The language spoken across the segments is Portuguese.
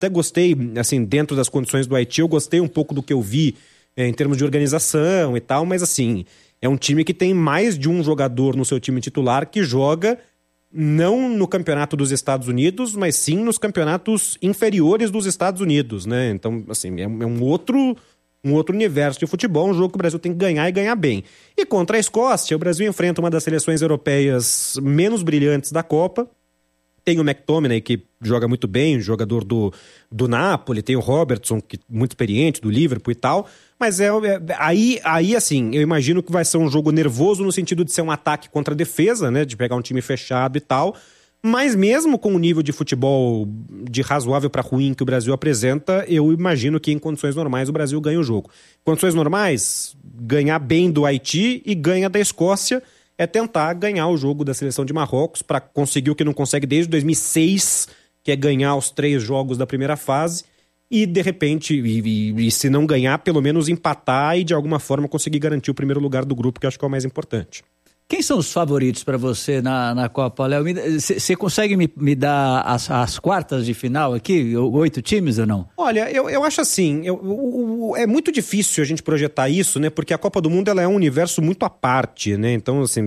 até gostei, assim, dentro das condições do Haiti, eu gostei um pouco do que eu vi em termos de organização e tal, mas assim, é um time que tem mais de um jogador no seu time titular que joga não no campeonato dos Estados Unidos, mas sim nos campeonatos inferiores dos Estados Unidos, né? Então, assim, é um outro universo de futebol, um jogo que o Brasil tem que ganhar e ganhar bem. E contra a Escócia, o Brasil enfrenta uma das seleções europeias menos brilhantes da Copa. Tem o McTominay, que joga muito bem, jogador do Napoli, tem o Robertson, que muito experiente, do Liverpool e tal, mas aí assim, eu imagino que vai ser um jogo nervoso no sentido de ser um ataque contra a defesa, né, de pegar um time fechado e tal, mas mesmo com o nível de futebol de razoável para ruim que o Brasil apresenta, eu imagino que em condições normais o Brasil ganha o jogo. Condições normais, ganhar bem do Haiti e ganha da Escócia, é tentar ganhar o jogo da seleção de Marrocos para conseguir o que não consegue desde 2006, que é ganhar os 3 jogos da primeira fase e, de repente, e se não ganhar, pelo menos empatar e, de alguma forma, conseguir garantir o primeiro lugar do grupo, que eu acho que é o mais importante. Quem são os favoritos para você na Copa, Léo? Você consegue me dar as quartas de final aqui? 8 times ou não? Olha, eu acho assim, é muito difícil a gente projetar isso, né? Porque a Copa do Mundo ela é um universo muito à parte, né? Então, assim,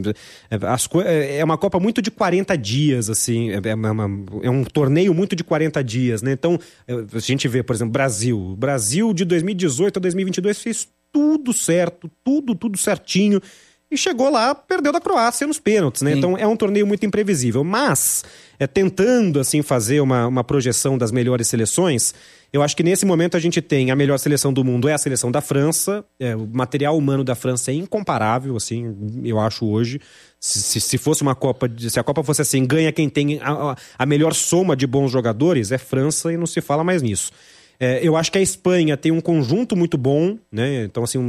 é uma Copa muito de 40 dias, assim, é um torneio muito de 40 dias, né? Então, a gente vê, por exemplo, Brasil de 2018 a 2022 fez tudo certo, tudo certinho. E chegou lá, perdeu da Croácia nos pênaltis, né? Sim. Então é um torneio muito imprevisível. Mas, tentando assim fazer uma projeção das melhores seleções, eu acho que nesse momento a gente tem a melhor seleção do mundo é a seleção da França. O material humano da França é incomparável, assim, eu acho hoje. Se fosse uma Copa, se a Copa fosse assim, ganha quem tem a melhor soma de bons jogadores, é França e não se fala mais nisso. Eu acho que a Espanha tem um conjunto muito bom, né? Então, assim,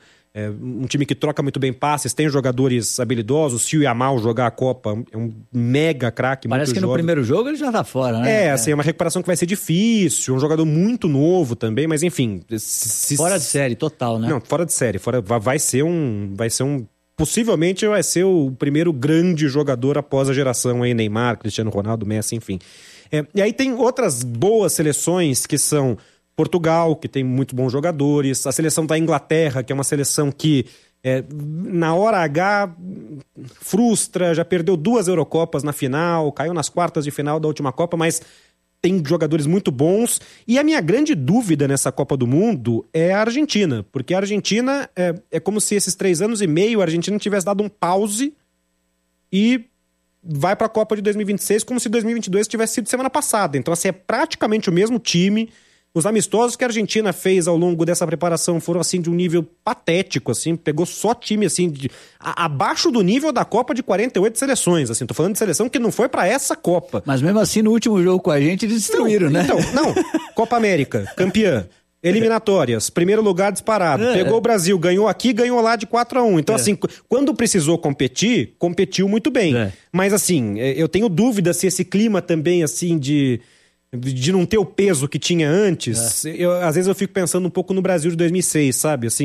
um time que troca muito bem passes, tem jogadores habilidosos. Se o Yamal jogar a Copa, é um mega craque. Parece que no primeiro jogo ele já tá fora, né? Assim, é uma recuperação que vai ser difícil, um jogador muito novo também, mas enfim... Fora de série, total, né? Não, fora de série. Vai ser um... Possivelmente vai ser o primeiro grande jogador após a geração aí, Neymar, Cristiano Ronaldo, Messi, enfim. E aí tem outras boas seleções que são... Portugal, que tem muito bons jogadores, a seleção da Inglaterra, que é uma seleção que na hora H frustra, já perdeu 2 Eurocopas na final, caiu nas quartas de final da última Copa, mas tem jogadores muito bons. E a minha grande dúvida nessa Copa do Mundo é a Argentina, porque a Argentina é como se esses 3 anos e meio a Argentina tivesse dado um pause e vai para a Copa de 2026 como se 2022 tivesse sido semana passada. Então, assim, é praticamente o mesmo time. Os amistosos que a Argentina fez ao longo dessa preparação foram, assim, de um nível patético, assim, pegou só time, assim, abaixo do nível da Copa de 48 seleções, assim, tô falando de seleção que não foi pra essa Copa. Mas mesmo assim, no último jogo com a gente, eles destruíram, né? Então, Copa América, campeã, eliminatórias, primeiro lugar disparado, pegou o Brasil, ganhou aqui, ganhou lá de 4-1, então assim, quando precisou competir, competiu muito bem, mas assim, eu tenho dúvida se esse clima também, assim, de não ter o peso que tinha antes, às vezes eu fico pensando um pouco no Brasil de 2006, sabe? Assim,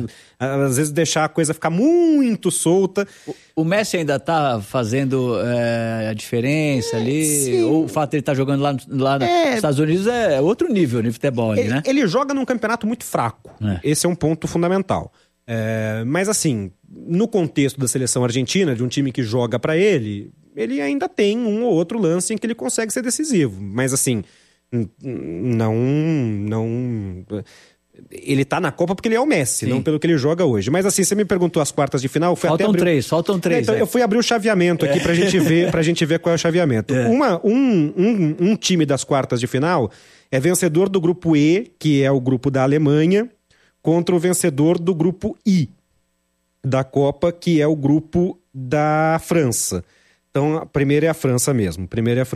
às vezes deixar a coisa ficar muito solta. O Messi ainda tá fazendo a diferença ali? Sim. Ou o fato de ele estar jogando lá nos Estados Unidos é outro nível de futebol ali, né? Ele joga num campeonato muito fraco. Esse é um ponto fundamental. Mas assim, no contexto da seleção argentina, de um time que joga pra ele ainda tem um ou outro lance em que ele consegue ser decisivo. Mas assim, não... Ele tá na Copa porque ele é o Messi, não pelo que ele joga hoje. Mas assim, você me perguntou as quartas de final... Faltam três. Então, eu fui abrir o chaveamento aqui pra gente ver qual é o chaveamento. Um time das quartas de final é vencedor do grupo E, que é o grupo da Alemanha, contra o vencedor do grupo I da Copa, que é o grupo da França. Então, a primeira é a França mesmo.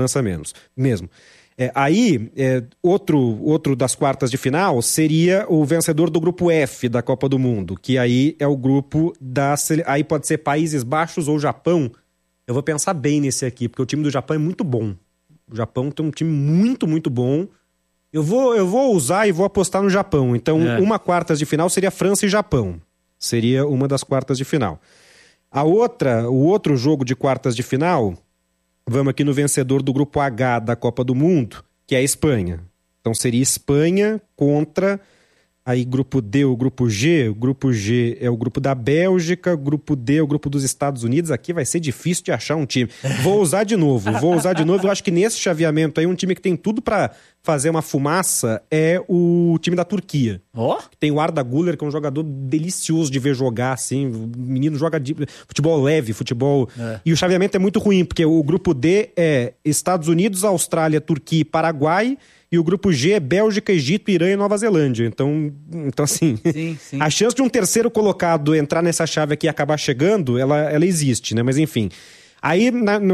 Outro das quartas de final seria o vencedor do grupo F da Copa do Mundo, que aí é o grupo aí pode ser Países Baixos ou Japão. Eu vou pensar bem nesse aqui, porque o time do Japão é muito bom. O Japão tem um time muito, muito bom. Eu vou usar e vou apostar no Japão. Então, uma quartas de final seria França e Japão. Seria uma das quartas de final. O outro jogo de quartas de final, vamos aqui no vencedor do grupo H da Copa do Mundo, que é a Espanha. Então seria Espanha contra... Aí grupo D, o grupo G é o grupo da Bélgica, grupo D é o grupo dos Estados Unidos. Aqui vai ser difícil de achar um time. Vou usar de novo. Eu acho que nesse chaveamento aí, um time que tem tudo pra fazer uma fumaça é o time da Turquia. Tem o Arda Güler, que é um jogador delicioso de ver jogar, assim. O menino joga de futebol leve, E o chaveamento é muito ruim, porque o grupo D é Estados Unidos, Austrália, Turquia e Paraguai. E o grupo G é Bélgica, Egito, Irã e Nova Zelândia. Então assim, sim. A chance de um terceiro colocado entrar nessa chave aqui e acabar chegando, ela existe, né? Mas enfim. Aí,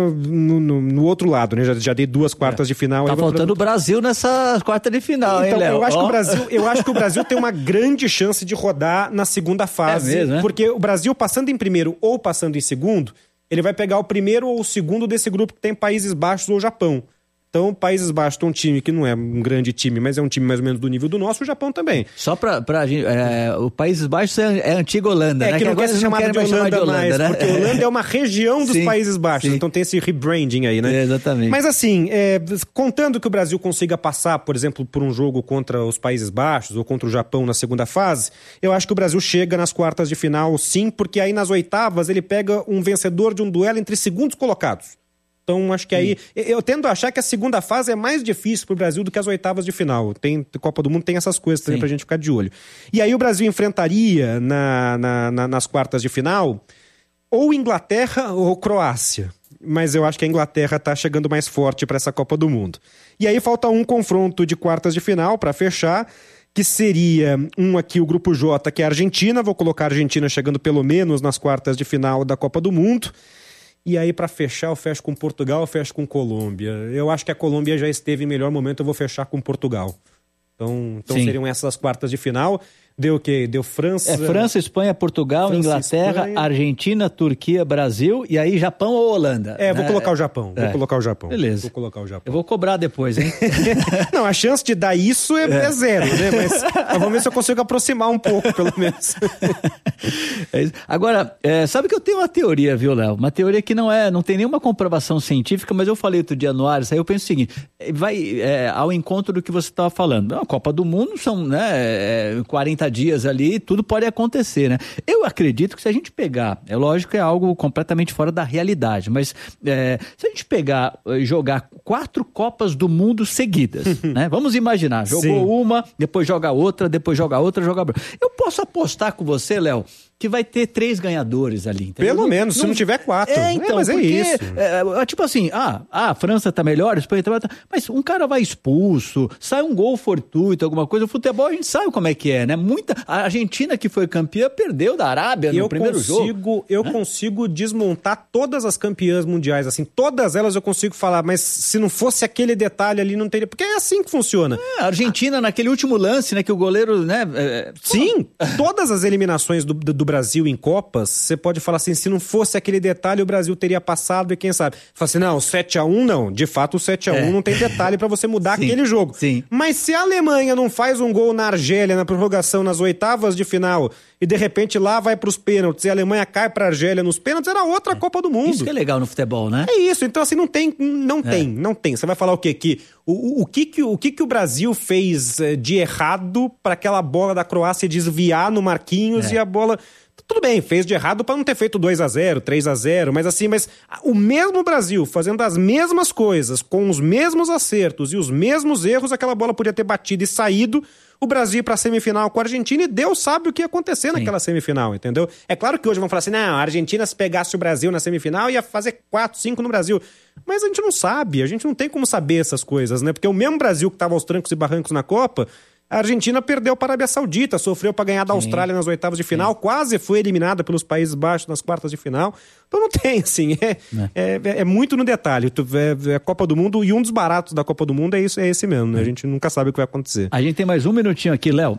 no outro lado, né? Já dei 2 quartas de final. Tá faltando o Brasil nessa quarta de final, então, hein, Léo? Eu acho que o Brasil tem uma grande chance de rodar na segunda fase. É mesmo, né? Porque o Brasil, passando em primeiro ou passando em segundo, ele vai pegar o primeiro ou o segundo desse grupo que tem Países Baixos ou Japão. Então, Países Baixos tem um time que não é um grande time, mas é um time mais ou menos do nível do nosso, o Japão também. Só pra gente, o Países Baixos é a antiga Holanda, né? Que não quer ser chamado de Holanda mais, né? Porque a Holanda é uma região dos Países Baixos, então tem esse rebranding aí, né? Exatamente. Mas assim, contando que o Brasil consiga passar, por exemplo, por um jogo contra os Países Baixos ou contra o Japão na segunda fase, eu acho que o Brasil chega nas quartas de final, sim, porque aí nas oitavas ele pega um vencedor de um duelo entre segundos colocados. Então, acho que aí... Eu tendo a achar que a segunda fase é mais difícil pro Brasil do que as oitavas de final. Copa do Mundo tem essas coisas também pra gente ficar de olho. E aí o Brasil enfrentaria nas quartas de final ou Inglaterra ou Croácia. Mas eu acho que a Inglaterra tá chegando mais forte pra essa Copa do Mundo. E aí falta um confronto de quartas de final pra fechar, que seria aqui, o grupo J, que é a Argentina. Vou colocar a Argentina chegando pelo menos nas quartas de final da Copa do Mundo. E aí, pra fechar, eu fecho com Portugal, eu fecho com Colômbia. Eu acho que a Colômbia já esteve em melhor momento, eu vou fechar com Portugal. Então seriam essas as quartas de final. Deu o quê? Deu França... França, Espanha, Portugal, Inglaterra, Espanha. Argentina, Turquia, Brasil e aí Japão ou Holanda. Vou colocar o Japão. Beleza. Vou colocar o Japão. Eu vou cobrar depois, hein? Não, a chance de dar isso é zero, né? Mas vamos ver se eu consigo aproximar um pouco, pelo menos. Agora, sabe que eu tenho uma teoria, viu, Léo? Uma teoria que não tem nenhuma comprovação científica, mas eu falei outro dia no Ares, aí eu penso o seguinte, vai ao encontro do que você estava falando. A Copa do Mundo são 40 dias ali, tudo pode acontecer, né? Eu acredito que se a gente pegar, é lógico que é algo completamente fora da realidade, mas se a gente pegar e jogar 4 Copas do Mundo seguidas, né? Vamos imaginar, jogou uma, depois joga outra, joga outra. Eu posso apostar com você, Léo, que vai ter 3 ganhadores ali. Entendeu? Pelo menos, se não tiver 4. Então, mas porque, isso. Tipo assim, a França tá melhor, a Espanha tá melhor, mas um cara vai expulso, sai um gol fortuito, alguma coisa. O futebol a gente sabe como é que é, né? A Argentina, que foi campeã, perdeu da Arábia no primeiro jogo. Eu consigo desmontar todas as campeãs mundiais, assim, todas elas eu consigo falar, mas se não fosse aquele detalhe ali, não teria... Porque é assim que funciona. A Argentina, naquele último lance, né, que o goleiro, né... Sim, todas as eliminações do Brasil em Copas, você pode falar assim, se não fosse aquele detalhe, o Brasil teria passado e quem sabe. Fala assim, não, 7-1 não. De fato, o 7-1 não tem detalhe pra você mudar aquele jogo. Sim. Mas se a Alemanha não faz um gol na Argélia, na prorrogação, nas oitavas de final, e de repente lá vai pros pênaltis e a Alemanha cai pra Argélia nos pênaltis, era outra Copa do Mundo. Isso que é legal no futebol, né? É isso. Então, assim, não tem. Você vai falar o quê? O que o Brasil fez de errado pra aquela bola da Croácia desviar no Marquinhos e a bola... Tudo bem, fez de errado pra não ter feito 2-0, 3-0, mas o mesmo Brasil fazendo as mesmas coisas, com os mesmos acertos e os mesmos erros, aquela bola podia ter batido e saído, o Brasil ir pra semifinal com a Argentina e Deus sabe o que ia acontecer naquela semifinal, entendeu? É claro que hoje vão falar assim, não, a Argentina se pegasse o Brasil na semifinal ia fazer 4, 5 no Brasil. Mas a gente não sabe, a gente não tem como saber essas coisas, né? Porque o mesmo Brasil que tava aos trancos e barrancos na Copa... A Argentina perdeu para a Arábia Saudita, sofreu para ganhar da Austrália nas oitavas de final, quase foi eliminada pelos Países Baixos nas quartas de final. Então não tem, assim, é muito no detalhe. É a Copa do Mundo, e um dos baratos da Copa do Mundo é esse mesmo, né? A gente nunca sabe o que vai acontecer. A gente tem mais um minutinho aqui, Léo.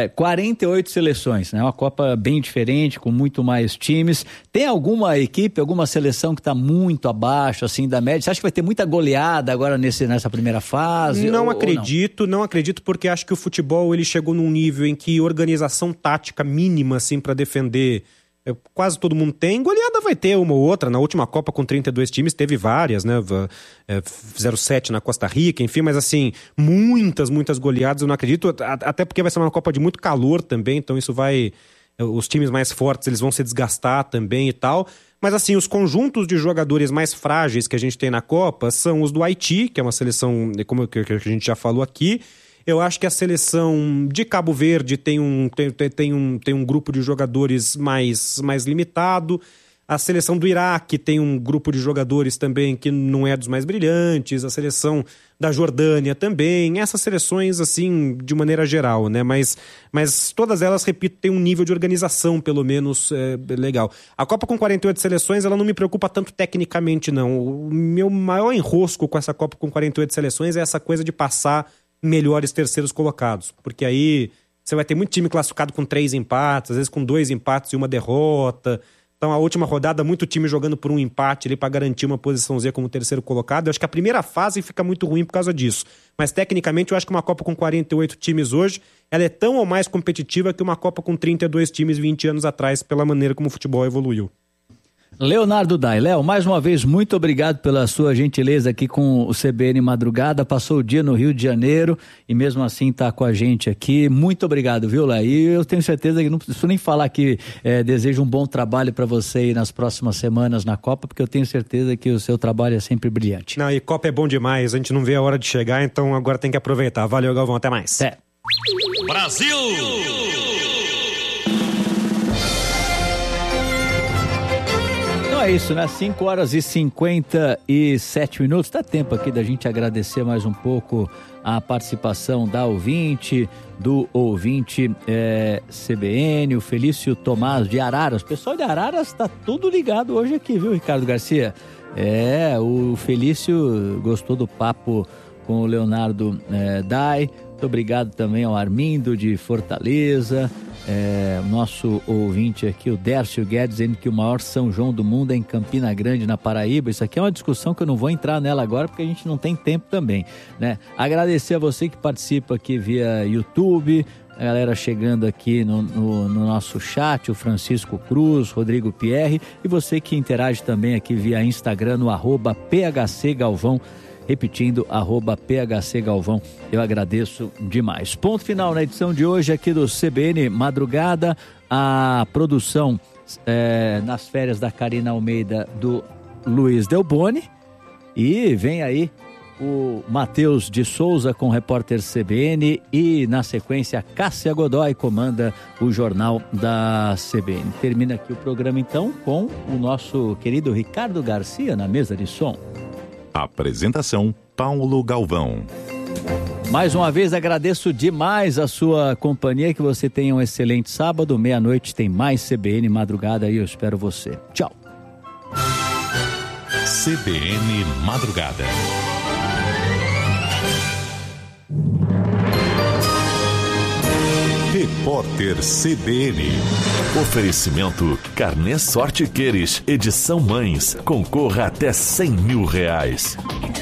48 seleções, né? Uma Copa bem diferente, com muito mais times. Tem alguma equipe, alguma seleção que está muito abaixo, assim, da média? Você acha que vai ter muita goleada agora nessa primeira fase? Não acredito, porque acho que o futebol ele chegou num nível em que organização tática mínima assim para defender quase todo mundo tem. Goleada vai ter uma ou outra. Na última Copa com 32 times teve várias, né? 0-7 na Costa Rica, enfim, mas assim, muitas goleadas eu não acredito, até porque vai ser uma Copa de muito calor também, então isso vai... Os times mais fortes, eles vão se desgastar também e tal. Mas assim, os conjuntos de jogadores mais frágeis que a gente tem na Copa são os do Haiti, que é uma seleção, como que a gente já falou aqui. Eu acho que a seleção de Cabo Verde tem um grupo de jogadores mais limitado. A seleção do Iraque tem um grupo de jogadores também que não é dos mais brilhantes. A seleção da Jordânia também. Essas seleções, assim, de maneira geral, né? Mas todas elas, repito, têm um nível de organização, pelo menos, legal. A Copa com 48 seleções, ela não me preocupa tanto tecnicamente, não. O meu maior enrosco com essa Copa com 48 seleções é essa coisa de passar melhores terceiros colocados. Porque aí você vai ter muito time classificado com 3 empates, às vezes com 2 empates e uma derrota. Então, a última rodada, muito time jogando por um empate ali para garantir uma posiçãozinha como terceiro colocado. Eu acho que a primeira fase fica muito ruim por causa disso. Mas, tecnicamente, eu acho que uma Copa com 48 times hoje, ela é tão ou mais competitiva que uma Copa com 32 times 20 anos atrás, pela maneira como o futebol evoluiu. Leonardo Dai. Léo, mais uma vez, muito obrigado pela sua gentileza aqui com o CBN Madrugada. Passou o dia no Rio de Janeiro e mesmo assim está com a gente aqui. Muito obrigado, viu, Léo? E eu tenho certeza que não preciso nem falar que desejo um bom trabalho para você aí nas próximas semanas na Copa, porque eu tenho certeza que o seu trabalho é sempre brilhante. Não, e Copa é bom demais, a gente não vê a hora de chegar, então agora tem que aproveitar. Valeu, Galvão, até mais. Até. Brasil! É isso, né? 5h57. Dá tempo aqui da gente agradecer mais um pouco a participação da ouvinte, do ouvinte CBN, o Felício Tomás de Araras. O pessoal de Araras está tudo ligado hoje aqui, viu, Ricardo Garcia? O Felício gostou do papo com o Leonardo Dai. Muito obrigado também ao Armindo de Fortaleza. Nosso ouvinte aqui, o Dércio Guedes, dizendo que o maior São João do mundo é em Campina Grande, na Paraíba. Isso aqui é uma discussão que eu não vou entrar nela agora, porque a gente não tem tempo também, né? Agradecer a você que participa aqui via YouTube, a galera chegando aqui no nosso chat, o Francisco Cruz, Rodrigo Pierre, e você que interage também aqui via Instagram, no @PHCGalvão. Repetindo, @PHCGalvão. Eu agradeço demais. Ponto final na edição de hoje aqui do CBN Madrugada. A produção nas férias da Karina Almeida, do Luiz Delboni. E vem aí o Matheus de Souza com o repórter CBN. E na sequência, Cássia Godoy comanda o Jornal da CBN. Termina aqui o programa então com o nosso querido Ricardo Garcia na mesa de som. Apresentação, Paulo Galvão. Mais uma vez agradeço demais a sua companhia, que você tenha um excelente sábado. Meia-noite tem mais CBN Madrugada e eu espero você. Tchau. CBN Madrugada. Repórter CBN. Oferecimento Carnê Sorte Queires, edição Mães. Concorra até R$100 mil.